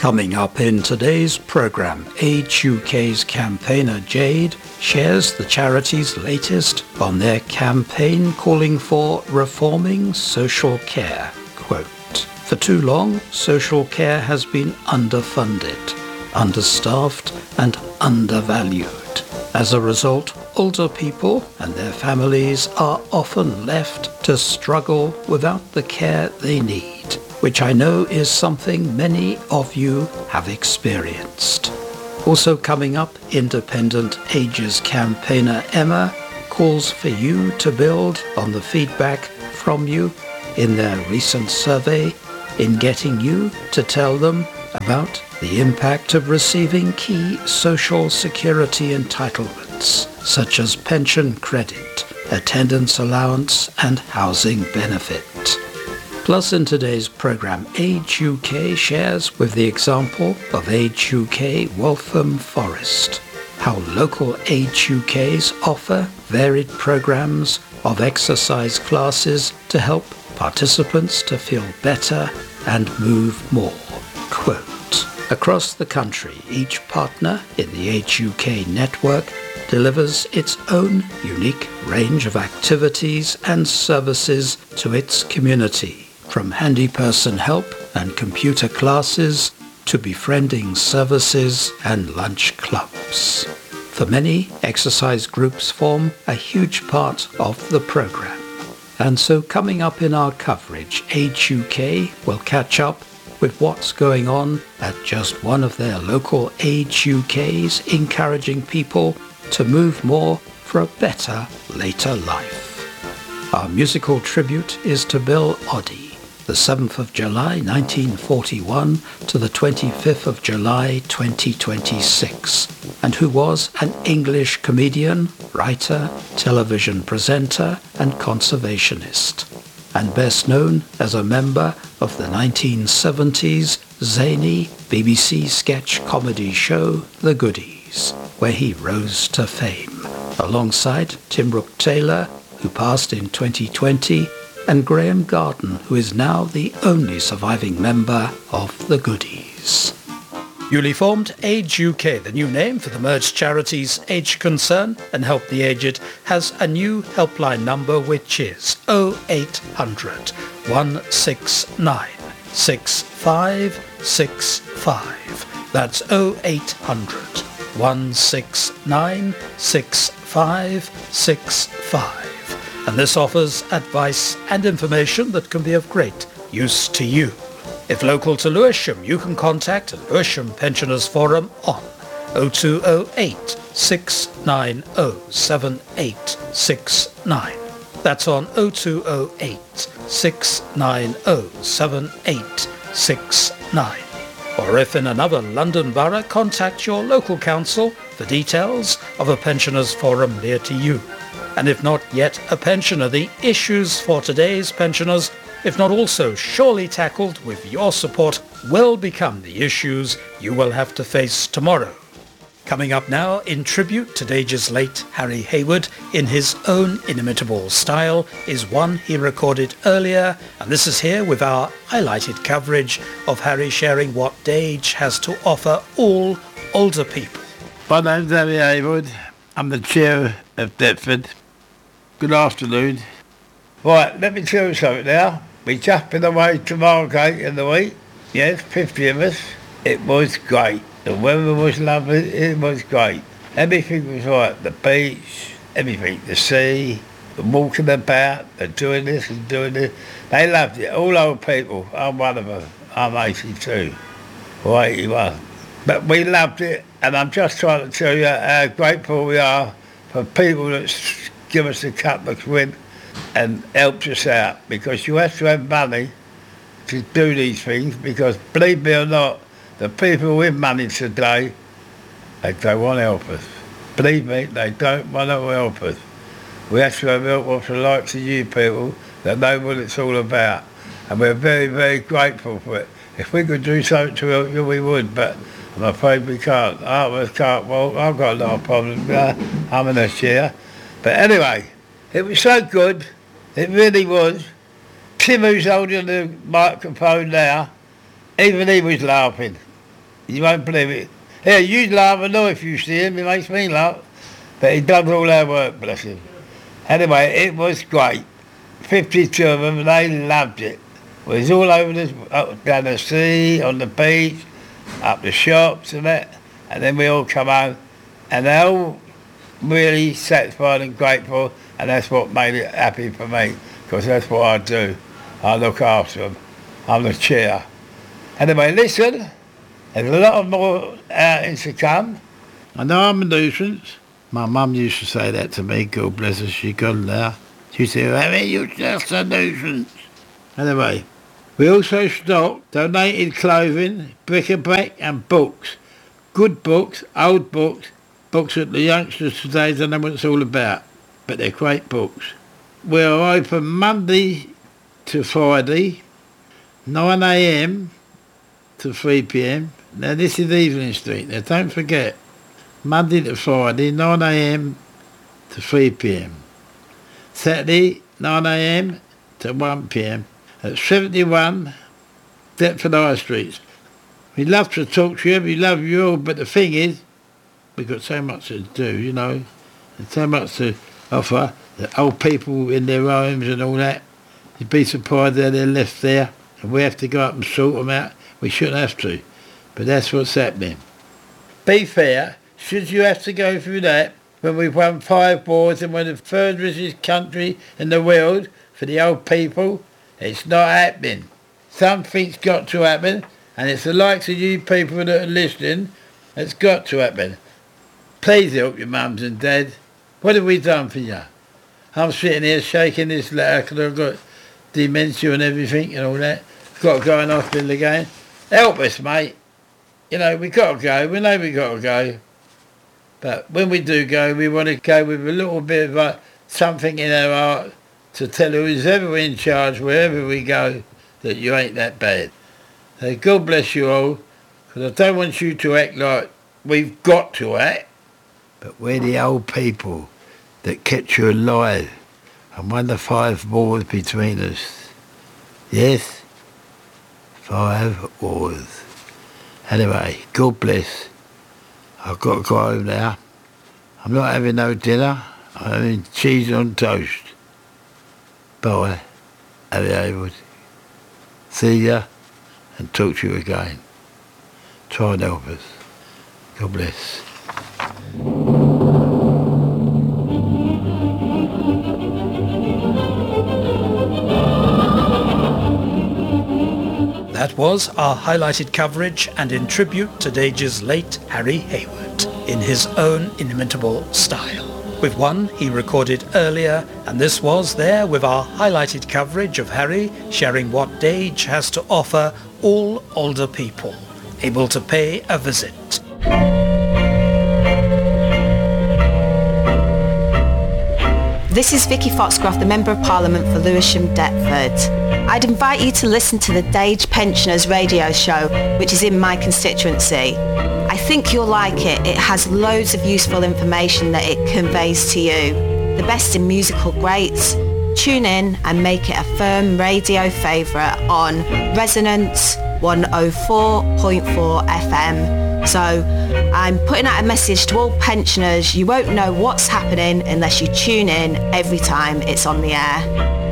Coming up in today's programme, Age UK's campaigner Jade shares the charity's latest on their campaign calling for reforming social care. Quote, "For too long, social care has been underfunded, understaffed and undervalued. As a result, older people and their families are often left to struggle without the care they need, which I know is something many of you have experienced." Also coming up, Independent Ages campaigner Emma calls for you to build on the feedback from you in their recent survey in getting you to tell them about the impact of receiving key social security entitlements such as pension credit, attendance allowance and housing benefit. Plus in today's programme, Age UK shares with the example of Age UK Waltham Forest how local Age UKs offer varied programmes of exercise classes to help participants to feel better and move more. Quote, "Across the country, each partner in the Age UK network delivers its own unique range of activities and services to its community, from handy person help and computer classes to befriending services and lunch clubs. For many, exercise groups form a huge part of the programme. And so coming up in our coverage, Age UK will catch up with what's going on at just one of their local Age UKs, encouraging people to move more for a better later life. Our musical tribute is to Bill Oddie, the 7th of July 1941 to the 25th of July 2026, and who was an English comedian, writer, television presenter and conservationist, and best known as a member of the 1970s zany BBC sketch comedy show The Goodies, where he rose to fame, alongside Tim Brooke-Taylor, who passed in 2020, and Graham Garden, who is now the only surviving member of The Goodies. Newly formed Age UK, the new name for the merged charities Age Concern and Help the Aged, has a new helpline number which is 0800 169 6565. That's 0800 169 6565. And this offers advice and information that can be of great use to you. If local to Lewisham, you can contact the Lewisham Pensioners Forum on 0208 690 7869. That's on 0208 690 7869. Or if in another London borough, contact your local council for details of a Pensioners Forum near to you. And if not yet a pensioner, the issues for today's pensioners, if not also surely tackled with your support, will become the issues you will have to face tomorrow. Coming up now, in tribute to Age's late Harry Hayward, in his own inimitable style, is one he recorded earlier, and this is here with our highlighted coverage of Harry sharing what Dage has to offer all older people. My name's Harry Hayward. I'm the chair of Deptford. Good afternoon. Right, let me tell you something now. We just been away to Margate in the week. Yes, 50 of us. It was great. The weather was lovely. It was great. Everything was right. The beach, everything. The sea, the walking about, the doing this and doing this. They loved it. All old people. I'm one of them. I'm 82 or 81. But we loved it, and I'm just trying to tell you how grateful we are for people that give us a couple of quid and helped us out, because you have to have money to do these things, because believe me or not, the people with money today, they don't want to help us. Believe me, they don't want to help us. We have to have help off the likes of you people that know what it's all about, and we're very, very grateful for it. If we could do something to help you, we would, but I'm afraid we can't. I can't walk. I've got no problem. I'm in a chair. But anyway, it was so good. It really was. Tim, who's holding the microphone now, even he was laughing. You won't believe it. Yeah, you'd laugh, I know if you see him, it makes me laugh. But he does all our work, bless him. Anyway, it was great. 52 of them, they loved it. We was all over up down the sea, on the beach, up the shops and that. And then we all come home, and they're all really satisfied and grateful, and that's what made it happy for me, because that's what I do. I look after them. I'm the chair. Anyway, listen, there's a lot of more outings to come. I know I'm a nuisance. My mum used to say that to me, God bless her, she gone now. She said, Harry, you're just a nuisance. Anyway, we also stock donated clothing, bric-a-brac and books. Good books, old books, books that the youngsters today don't know what it's all about, but they're great books. We're open Monday to Friday, 9 a.m. to 3 p.m. Now this is Evelyn Street. Now don't forget, Monday to Friday, 9 a.m. to 3 p.m. Saturday, 9 a.m. to 1 p.m. at 71 Deptford High Street. We love to talk to you, we love you all, but the thing is, we've got so much to do, you know, and so much to offer. The old people in their homes and all that, you'd be surprised that they're left there, and we have to go up and sort them out. We shouldn't have to, but that's what's happening. Be fair, should you have to go through that, when we've won 5 wars and we're the third richest country in the world for the old people, it's not happening. Something's got to happen, and it's the likes of you people that are listening that's got to happen. Please help your mums and dads. What have we done for you? I'm sitting here shaking this letter because I've got dementia and everything and all that. Got to go in hospital again. Help us, mate. You know, we got to go. We know we got to go. But when we do go, we want to go with a little bit of something in our heart to tell who's ever in charge, wherever we go, that you ain't that bad. So God bless you all, because I don't want you to act like we've got to act, but we're the old people that kept you alive and won the 5 wars between us. Yes, 5 wars. Anyway, God bless. I've got to go home now. I'm not having no dinner. I'm having cheese on toast. Bye, Harry Haywood. See ya and talk to you again. Try and help us. God bless. That was our highlighted coverage, and in tribute to Dage's late Harry Haywood, in his own inimitable style. With one he recorded earlier, and this was there with our highlighted coverage of Harry sharing what Dage has to offer all older people able to pay a visit. This is Vicky Foxcroft, the Member of Parliament for Lewisham Deptford. I'd invite you to listen to the Dage Pensioners radio show, which is in my constituency. I think you'll like it. It has loads of useful information that it conveys to you. The best in musical greats. Tune in and make it a firm radio favourite on Resonance 104.4 FM. So I'm putting out a message to all pensioners. You won't know what's happening unless you tune in every time it's on the air.